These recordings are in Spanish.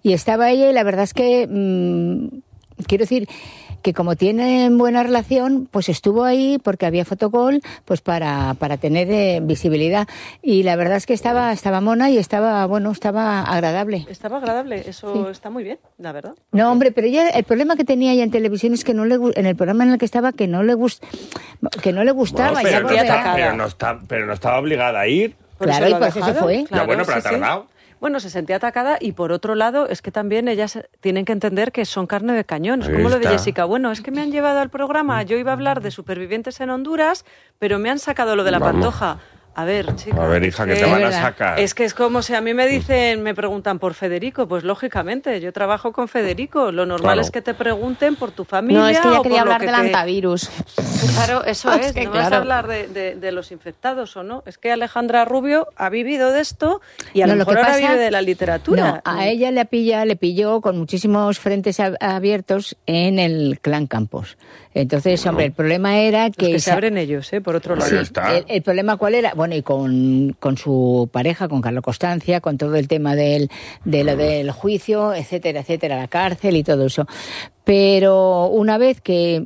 Y estaba ella y la verdad es que, quiero decir, que como tienen buena relación, pues estuvo ahí porque había fotocall, pues para tener visibilidad. Y la verdad es que estaba mona y estaba agradable. Estaba agradable, eso sí. Está muy bien, la verdad. No, hombre, pero ella, el problema que tenía ella en televisión es que en el programa en el que estaba, que no le gustaba. Bueno, pero no estaba obligada a ir. Claro, y pues eso fue. Claro, bueno, pero ha tardado. Sí. Bueno, se sentía atacada y por otro lado es que también ellas tienen que entender que son carne de cañón. Es como lo de Jessica. Bueno, es que me han llevado al programa, yo iba a hablar de supervivientes en Honduras, pero me han sacado lo de la Pantoja. A ver, chica. A ver, hija, que te van a sacar. Es que es como si a mí me preguntan por Federico. Pues lógicamente, yo trabajo con Federico. Lo normal es que te pregunten por tu familia. No, es que ya quería hablar del antivirus. Claro, eso es. No vas a hablar de los infectados o no. Es que Alejandra Rubio ha vivido de esto y a lo mejor ahora vive de la literatura. No, a ella le pilló con muchísimos frentes abiertos en el Clan Campos. Entonces, hombre, el problema era que se abren ellos, por otro lado. Sí, el problema ¿cuál era? Bueno, y con su pareja, con Carlos Constancia, con todo el tema de lo del juicio, etcétera, etcétera, la cárcel y todo eso. Pero una vez que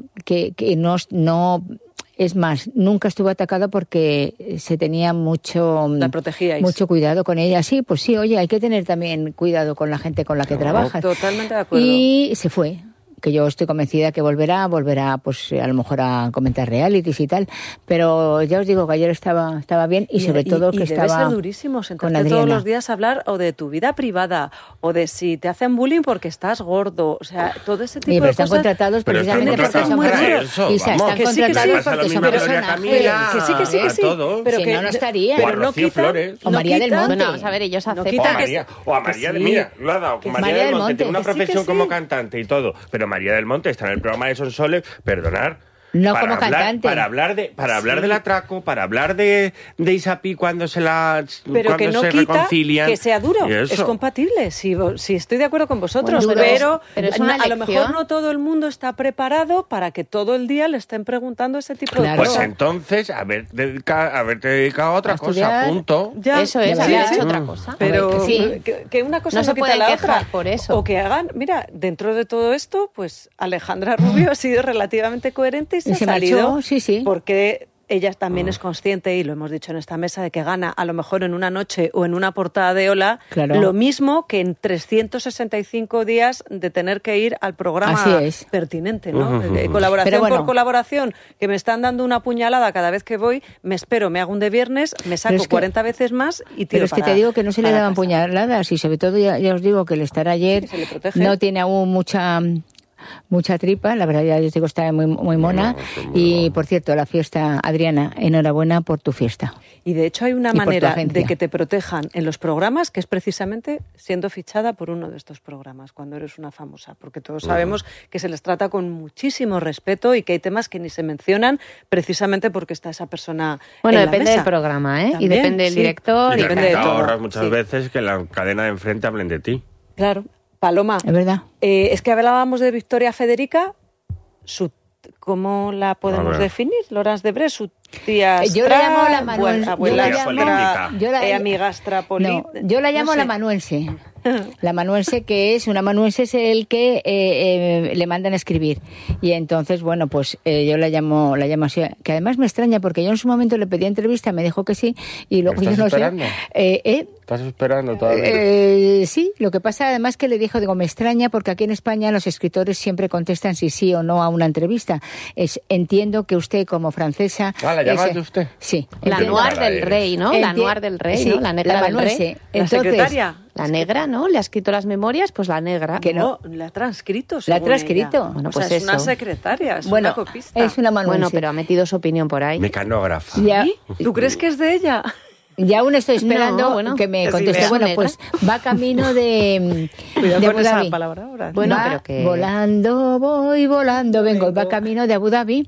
no es más, nunca estuvo atacada porque se tenía mucho cuidado con ella. Sí, pues sí, oye, hay que tener también cuidado con la gente con la que trabajas. Totalmente de acuerdo. Y se fue. Que yo estoy convencida que volverá pues a lo mejor a comentar realities y tal, pero ya os digo que ayer estaba bien y sobre todo que estaba debe ser durísimo sentarte todos los días a hablar o de tu vida privada o de si te hacen bullying porque estás gordo, o sea, todo ese tipo de cosas. Están contratados precisamente porque son personajes. Están contratados porque son personajes. Que sí. Pero que no estaría. Pero no quita. O María del Monte. Bueno, vamos a ver, ellos aceptan. O a María del Monte. Mira, lo ha dado. María del Monte tiene una profesión como cantante y todo, pero María del Monte está en el programa de Sonsoles, perdonar. No como cantante. Para hablar del atraco, para hablar de Isapi cuando se reconcilian. Que sea duro, es compatible. Si estoy de acuerdo con vosotros, bueno, pero a lo mejor no todo el mundo está preparado para que todo el día le estén preguntando ese tipo de cosas. cosas. Pues entonces, haberte dedicado a otra cosa, punto. Ya, eso es, haber hecho otra cosa. Pero que una cosa no se puede quejar por eso. O que hagan, mira, dentro de todo esto, pues Alejandra Rubio ha sido relativamente coherente y se ha salido, porque ella también es consciente, y lo hemos dicho en esta mesa, de que gana a lo mejor en una noche o en una portada de Hola lo mismo que en 365 días de tener que ir al programa pertinente, ¿no? Colaboración por colaboración, que me están dando una puñalada cada vez que voy, me espero, me hago un de viernes, me saco 40 veces más y tiro. Pero es que te digo que no se le daban puñaladas y sobre todo ya os digo que el estar ayer no tiene aún mucha tripa, la verdad ya les digo, está muy mona. Y por cierto, la fiesta, Adriana, enhorabuena por tu fiesta. Y de hecho hay una manera de que te protejan en los programas, que es precisamente siendo fichada por uno de estos programas, cuando eres una famosa, porque todos sabemos que se les trata con muchísimo respeto y que hay temas que ni se mencionan precisamente porque está esa persona. Bueno, en depende la mesa. del programa, ¿eh? También, y depende del director. Y depende de todo. ahorras muchas veces que la cadena de enfrente hablen de ti. Claro. Paloma, es verdad. Es que hablábamos de Victoria Federica, ¿cómo la podemos definir? Loras de Bre, su tía yo la llamo la manuense. Amigastra política. No, yo la llamo la manuense. La manuense, que es una manuense, es el que le mandan a escribir. Y entonces, bueno, pues yo la llamo así, que además me extraña porque yo en su momento le pedí entrevista, me dijo que sí, y luego yo no esperando? sé. ¿Estás esperando todavía? Sí, lo que pasa además que le digo, me extraña porque aquí en España los escritores siempre contestan si sí o no a una entrevista. Entiendo que usted como francesa... ¿La llamas de usted? Sí. La Noir del Rey, ¿no? La Noir del Rey, sí, ¿no? La negra del Rey. La secretaria. La negra, ¿no? Le ha escrito las memorias, pues la negra. Que no, la ha transcrito. La ha transcrito. Ella. Bueno, pues es una secretaria, es una copista. Es una manuense. Bueno, pero ha metido su opinión por ahí. Mecanógrafa. ¿Tú crees que es de ella? Ya aún estoy esperando que me conteste. Bueno, pues va camino de Abu Dhabi. Esa palabra ahora. Bueno, pero que volando, voy volando, vengo. Va camino de Abu Dhabi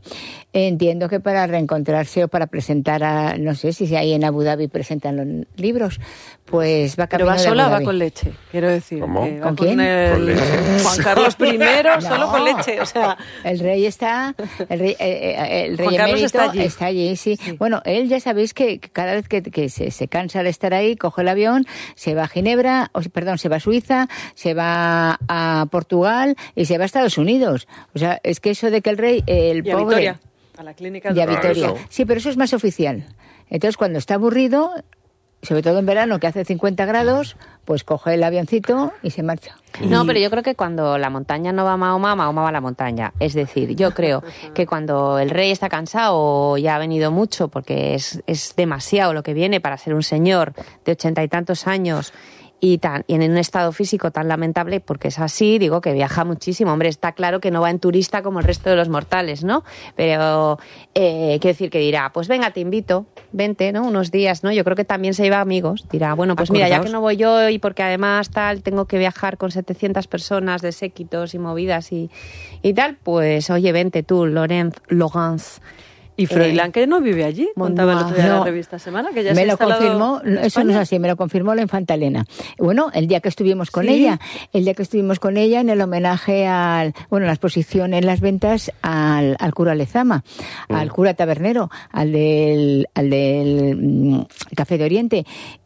entiendo que para reencontrarse o para presentar no sé si ahí en Abu Dhabi presentan los libros, pues va camino. ¿Pero va sola o va con leche? Quiero decir. ¿Cómo? ¿Con quién? Con leche. Juan Carlos I, solo con leche, o sea... El rey está... El rey Juan Carlos emérito está allí, sí. Bueno, él ya sabéis que cada vez que se cansa de estar ahí, coge el avión, se va a Ginebra, se va a Suiza, se va a Portugal y se va a Estados Unidos. O sea, es que eso de que el rey, el y pobre... A Vitoria, a la clínica de Vitoria. Sí, pero eso es más oficial. Entonces, cuando está aburrido, sobre todo en verano, que hace 50 grados, pues coge el avioncito y se marcha. No, pero yo creo que cuando la montaña no va a Mahoma, Mahoma va a la montaña. Es decir, yo creo que cuando el rey está cansado o ya ha venido mucho, porque es demasiado lo que viene para ser un señor de 80 y tantos años y en un estado físico tan lamentable, porque es así, digo que viaja muchísimo. Hombre, está claro que no va en turista como el resto de los mortales, ¿no? Pero quiero decir que dirá, pues venga, te invito, vente, ¿no? Unos días, ¿no? Yo creo que también se lleva amigos. Dirá, bueno, pues mira, ya que no voy yo y porque además tengo que viajar con 700 personas de séquitos y movidas y tal, pues oye, vente tú, Laurence. ¿Y Froilán, que no vive allí? Contaba el otro día la revista Semana, que ya se ha instalado confirmó, eso no es así, me lo confirmó la infanta Elena. Bueno, el día que estuvimos con ella en el homenaje la exposición en las ventas al cura Lezama, al cura tabernero, al del Café de Oriente,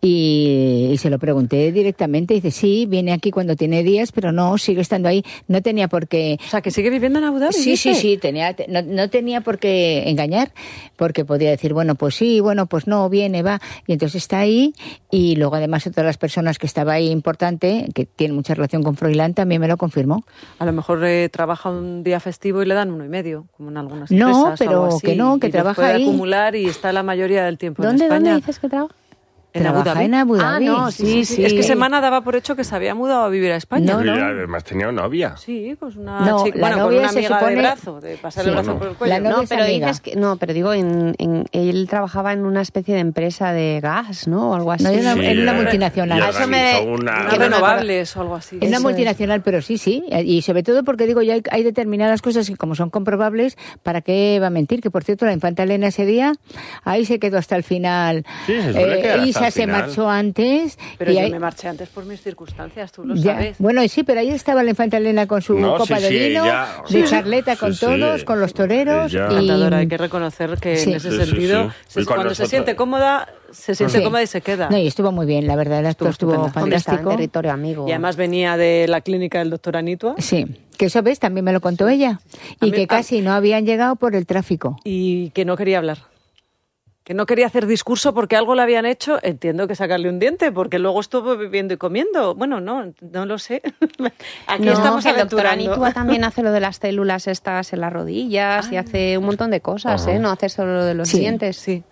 y se lo pregunté directamente, y dice, sí, viene aquí cuando tiene días, pero no, sigue estando ahí, no tenía por qué... O sea, que sigue viviendo en Abu Dhabi. Sí, no tenía por qué engañar, porque podía decir, bueno, pues sí, bueno, pues no, viene, va, y entonces está ahí, y luego además otra de las personas que estaba ahí importante, que tiene mucha relación con Froilán, también me lo confirmó. A lo mejor trabaja un día festivo y le dan 1,5, como en algunas empresas. No, pero que trabaja ahí. Puede acumular y está la mayoría del tiempo en España. ¿Dónde dices que trabaja? En Abu Dhabi. No, sí. Es que Semana daba por hecho que se había mudado a vivir a España. No. Y además tenía novia. Sí, pues una chica, con una amiga de brazo, de pasar el brazo por el cuello. No, pero dices que pero digo, él trabajaba en una especie de empresa de gas, ¿no? O algo así. No, en una multinacional. Eso renovables o algo así. En una multinacional, pero sí. Y sobre todo porque digo, ya hay determinadas cosas que como son comprobables, ¿para qué va a mentir? Que por cierto, la infanta Elena ese día, ahí se quedó hasta el final. Sí, se se marchó antes. Pero yo me marché antes por mis circunstancias, tú lo sabes. Bueno, sí, pero ahí estaba la infanta Elena con su copa de vino, de charleta con todos, con los toreros. Encantadora, hay que reconocer que en ese sentido, cuando se siente cómoda, cómoda y se queda. No, y estuvo muy bien, la verdad, estuvo fantástico. En territorio amigo. Y además venía de la clínica del doctor Anitua. Sí, que eso ves, también me lo contó ella. Y que casi no habían llegado por el tráfico. Y que no quería hablar. Que no quería hacer discurso porque algo le habían hecho, entiendo que sacarle un diente, porque luego estuvo viviendo y comiendo. Bueno, no lo sé. Aquí estamos el doctor Anitua también hace lo de las células estas en las rodillas y hace un montón de cosas, no hace solo lo de los dientes. Sí.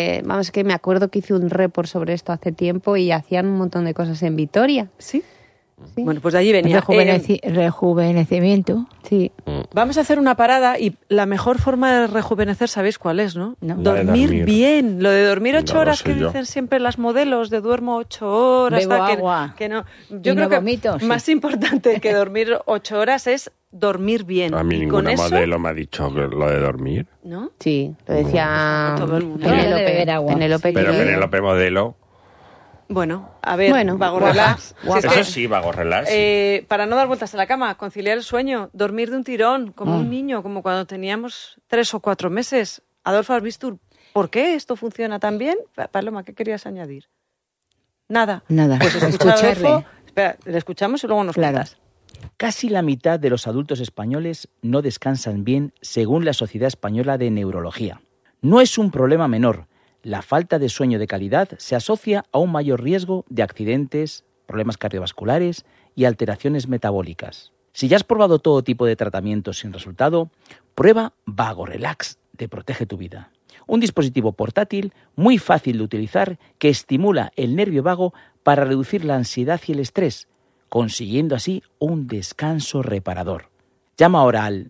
Es que me acuerdo que hice un report sobre esto hace tiempo y hacían un montón de cosas en Vitoria. Sí. Bueno, pues de allí venía. Rejuvenecimiento. Sí. Vamos a hacer una parada y la mejor forma de rejuvenecer, ¿sabéis cuál es, no? Dormir bien. Lo de dormir 8 horas que dicen siempre las modelos, de duermo 8 horas. Bebo agua. Que no. Yo creo que más importante que dormir 8 horas es dormir bien. A mí ninguna modelo me ha dicho lo de dormir. ¿No? Sí, lo decía todo el mundo. Penélope. Pero Penélope modelo. Bueno, a ver, vago relax. Eso sí, vago relax. Para no dar vueltas a la cama, conciliar el sueño, dormir de un tirón, como un niño, como cuando teníamos 3 o 4 meses. Adolfo Albistur, ¿por qué esto funciona tan bien? Paloma, ¿qué querías añadir? Nada. Pues escucharle. Espera, le escuchamos y luego nos cuentas. Casi la mitad de los adultos españoles no descansan bien según la Sociedad Española de Neurología. No es un problema menor. La falta de sueño de calidad se asocia a un mayor riesgo de accidentes, problemas cardiovasculares y alteraciones metabólicas. Si ya has probado todo tipo de tratamientos sin resultado, prueba Vago Relax de Protege tu Vida. Un dispositivo portátil muy fácil de utilizar que estimula el nervio vago para reducir la ansiedad y el estrés, consiguiendo así un descanso reparador. Llama ahora al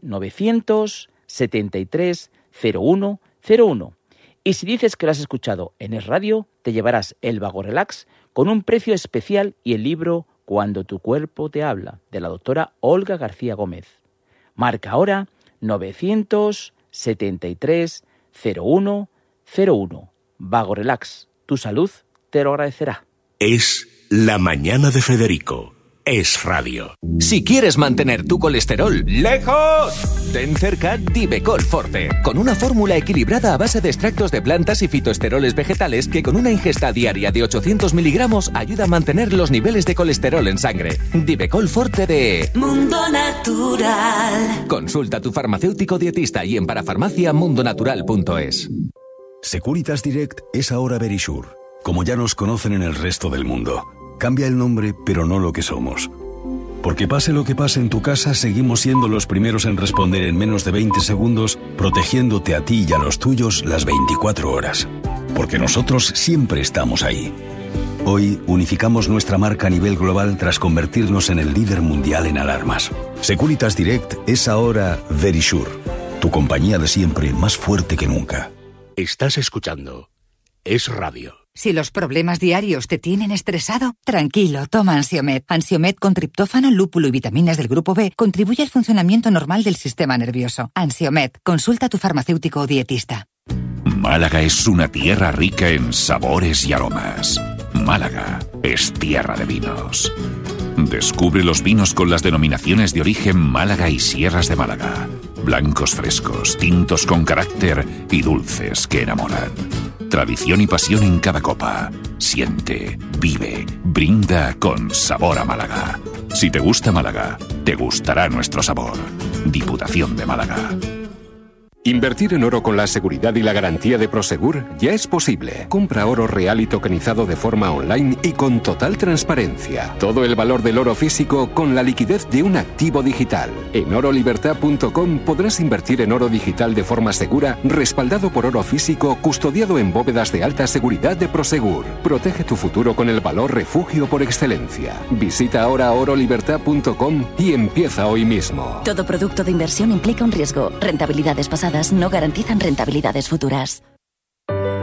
973 01 01. Y si dices que lo has escuchado en Es Radio, te llevarás el Vago Relax con un precio especial y el libro Cuando tu cuerpo te habla, de la doctora Olga García Gómez. Marca ahora 900 73 01 01. Vago Relax, tu salud te lo agradecerá. Es La Mañana de Federico. Es radio. Si quieres mantener tu colesterol lejos, ten cerca Divecol Forte, con una fórmula equilibrada a base de extractos de plantas y fitoesteroles vegetales que con una ingesta diaria de 800 miligramos ayuda a mantener los niveles de colesterol en sangre. Divecol Forte de Mundo Natural. Consulta a tu farmacéutico dietista y en parafarmaciamundonatural.es. Securitas Direct es ahora Verisure, como ya nos conocen en el resto del mundo. Cambia el nombre, pero no lo que somos. Porque pase lo que pase en tu casa, seguimos siendo los primeros en responder en menos de 20 segundos, protegiéndote a ti y a los tuyos las 24 horas. Porque nosotros siempre estamos ahí. Hoy unificamos nuestra marca a nivel global tras convertirnos en el líder mundial en alarmas. Securitas Direct es ahora Verisure, tu compañía de siempre más fuerte que nunca. Estás escuchando Es Radio. Si los problemas diarios te tienen estresado, tranquilo, toma Ansiomed. Ansiomed con triptófano, lúpulo y vitaminas del grupo B contribuye al funcionamiento normal del sistema nervioso. Ansiomed, consulta a tu farmacéutico o dietista. Málaga es una tierra rica en sabores y aromas. Málaga es tierra de vinos. Descubre los vinos con las denominaciones de origen Málaga y Sierras de Málaga. Blancos frescos, tintos con carácter y dulces que enamoran. Tradición y pasión en cada copa. Siente, vive, brinda con sabor a Málaga. Si te gusta Málaga, te gustará nuestro sabor. Diputación de Málaga. Invertir en oro con la seguridad y la garantía de Prosegur ya es posible. Compra oro real y tokenizado de forma online y con total transparencia. Todo el valor del oro físico con la liquidez de un activo digital. En orolibertad.com podrás invertir en oro digital de forma segura, respaldado por oro físico, custodiado en bóvedas de alta seguridad de Prosegur. Protege tu futuro con el valor refugio por excelencia. Visita ahora orolibertad.com y empieza hoy mismo. Todo producto de inversión implica un riesgo. Rentabilidades pasadas no garantizan rentabilidades futuras.